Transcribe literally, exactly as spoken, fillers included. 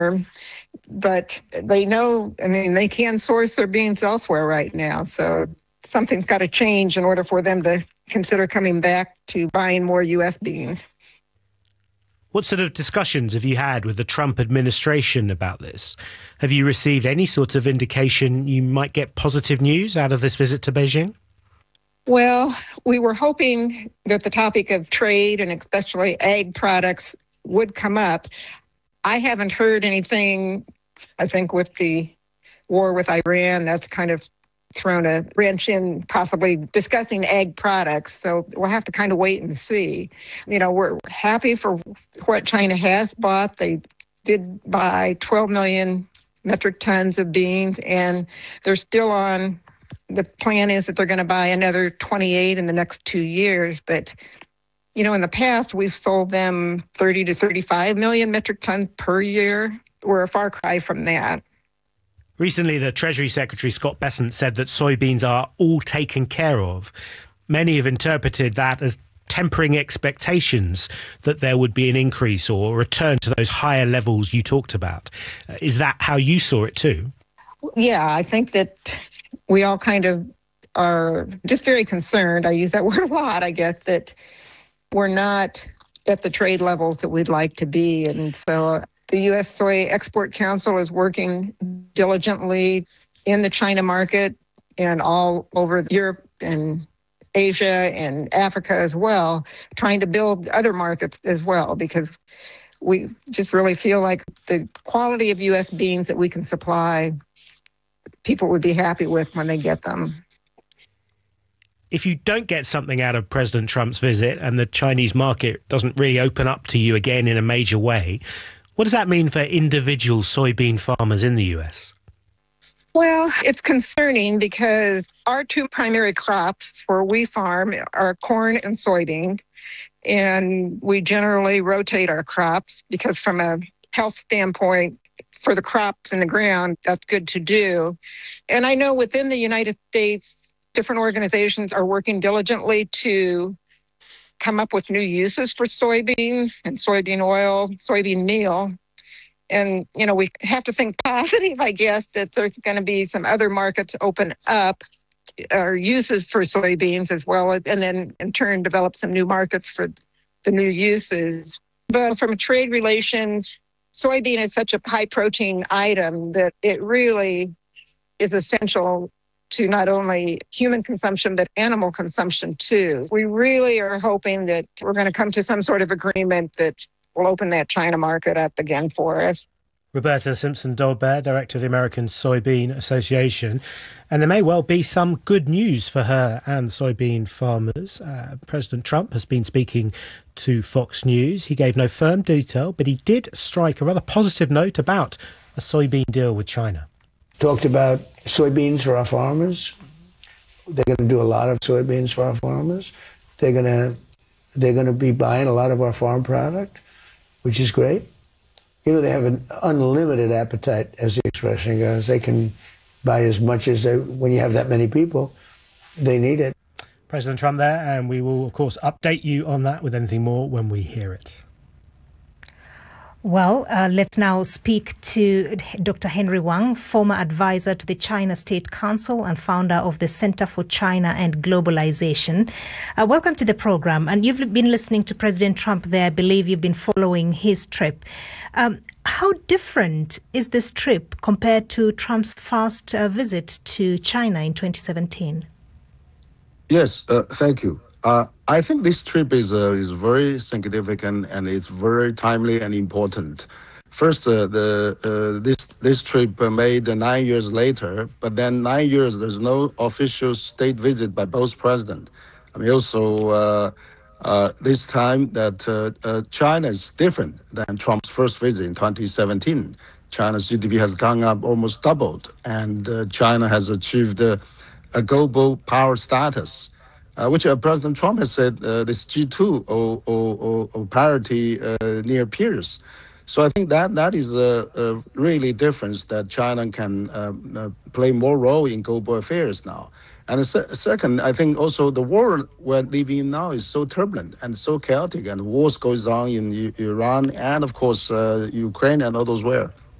But they know, I mean, they can source their beans elsewhere right now. So something's got to change in order for them to consider coming back to buying more U S beans. What sort of discussions have you had with the Trump administration about this? Have you received any sort of indication you might get positive news out of this visit to Beijing? Well, we were hoping that the topic of trade and especially ag products would come up. I haven't heard anything. I think with the war with Iran, that's kind of thrown a wrench in possibly discussing ag products. So we'll have to kind of wait and see. You know, we're happy for what China has bought. They did buy twelve million metric tons of beans, and they're still on. The plan is that they're going to buy another twenty-eight in the next two years. But, you know, in the past, we've sold them thirty to thirty-five million metric tons per year. We're a far cry from that. Recently, the Treasury Secretary, Scott Bessent, said that soybeans are all taken care of. Many have interpreted that as tempering expectations that there would be an increase or return to those higher levels you talked about. Uh, is that how you saw it too? Yeah, I think that we all kind of are just very concerned. I use that word a lot, I guess, that we're not at the trade levels that we'd like to be. And so the U S Soy Export Council is working diligently in the China market and all over Europe and Asia and Africa as well, trying to build other markets as well, because we just really feel like the quality of U S beans that we can supply, people would be happy with when they get them. If you don't get something out of President Trump's visit and the Chinese market doesn't really open up to you again in a major way, what does that mean for individual soybean farmers in the U S? Well, it's concerning because our two primary crops for we farm are corn and soybeans, and we generally rotate our crops because from a health standpoint, for the crops in the ground, that's good to do. And I know within the United States, different organizations are working diligently to come up with new uses for soybeans and soybean oil, soybean meal. And, you know, we have to think positive, I guess, that there's going to be some other markets open up or uses for soybeans as well, and then in turn develop some new markets for the new uses. But from trade relations, soybean is such a high protein item that it really is essential to not only human consumption, but animal consumption too. We really are hoping that we're going to come to some sort of agreement that will open that China market up again for us. Roberta Simpson-Dolbear, Director of the American Soybean Association. And there may well be some good news for her and soybean farmers. Uh, President Trump has been speaking to Fox News. He gave no firm detail, but he did strike a rather positive note about a soybean deal with China. Talked about soybeans for our farmers. They're going to do a lot of soybeans for our farmers. They're going to they're going to be buying a lot of our farm product, which is great. You know, they have an unlimited appetite, as the expression goes. They can buy as much as they, when you have that many people, they need it. President Trump there, and we will, of course, update you on that with anything more when we hear it. Well, uh, let's now speak to Doctor Henry Wang, former advisor to the China State Council and founder of the Center for China and Globalization. Uh, welcome to the program. And you've been listening to President Trump there. I believe you've been following his trip. Um, how different is this trip compared to Trump's first uh, visit to China in twenty seventeen? Yes, uh, thank you. Uh, I think this trip is uh, is very significant and it's very timely and important. First, uh, the uh, this this trip made nine years later, but then nine years there's no official state visit by both presidents. I mean, also uh, uh, this time that uh, uh, China is different than Trump's first visit in twenty seventeen. China's G D P has gone up almost doubled, and uh, China has achieved uh, a global power status. Uh, which uh, President Trump has said uh, this G two or, or, or, or parity uh, near peers. So I think that that is a, a really difference that China can um, uh, play more role in global affairs now. And the se- second, I think also the world we're living in now is so turbulent and so chaotic, and wars goes on in U- Iran and of course uh, Ukraine and all those where.